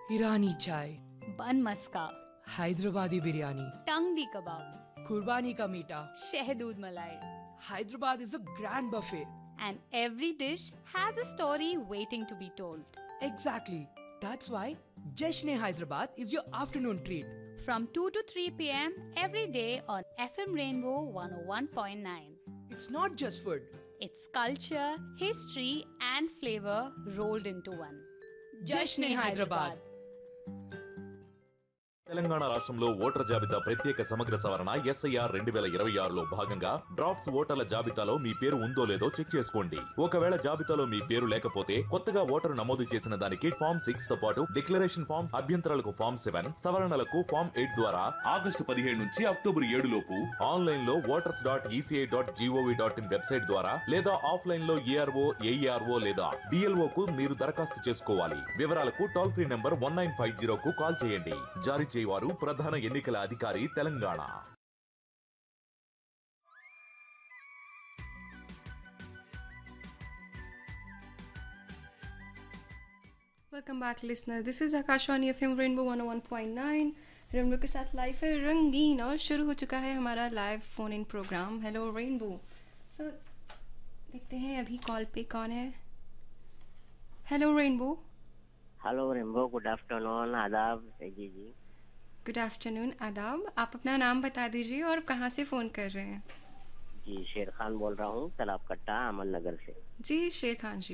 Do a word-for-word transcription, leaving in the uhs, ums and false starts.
ईरानी चाय, बन मस्का, हैदराबादी बिरयानी, टंगडी कबाब, कुर्बानी का मीठा. शहदूद मलाई. Hyderabad is a grand buffet. And every dish has a story waiting to be told. Exactly. That's why Jashn Hyderabad is your afternoon treat. From two to three p.m. every day on F M Rainbow one oh one point nine. It's not just food. It's culture, history, and flavor rolled into one. Jashn Hyderabad. Telangana రాష్ట్రంలో ఓటర్ల జాబితా ప్రత్యేక సమగ్ర సవరణ SIR రెండు వేల ఇరవై ఆరులో భాగంగా డ్రాఫ్ట్స్ ఓటర్ల జాబితాలో మీ పేరు ఉందో లేదో చెక్ చేసుకోండి. ఒకవేళ జాబితాలో మీ పేరు లేకపోతే కొత్తగా ఓటరు నమోదు చేసిన దానికి ఫామ్ సిక్స్ తో పాటు డిక్లరేషన్ ఫామ్, అభ్యంతరాలకు ఫామ్ సెవెన్, సవరణలకు ఫామ్ ఎయిట్ ద్వారా ఆగస్టు పదిహేడు నుంచి అక్టోబర్ ఏడు లోపు ఆన్లైన్ లో voters dot ECI dot GOV dot in website ద్వారా లేదా ఆఫ్లైన్ లో ఏఆర్ఓ ఏఈఆర్ఓ లేదా డిఎల్ఓ కు మీరు దరఖాస్తు చేసుకోవాలి. వివరాలకు toll free number one nine five zero కు కాల్ చేయండి. జారీ వారు ప్రధాన ఎన్నికల అధికారి Telangana. Welcome back listener, this is Akashvani FM rainbow one O one point nine. Rainbow के साथ लाइव है रंगीन और शुरू हो चुका है हमारा live phone in programme hello rainbow. सो देखते हैं अभी कॉल पे कौन है. Hello rainbow. Hello rainbow, good afternoon, आदाब जी जी. गुड आफ्टरनून, आदाब. आप अपना नाम बता दीजिए और कहाँ से फ़ोन कर रहे हैं. जी शेर खान बोल रहा हूँ, तालाब कट्टा, अमन नगर से. जी शेर खान जी.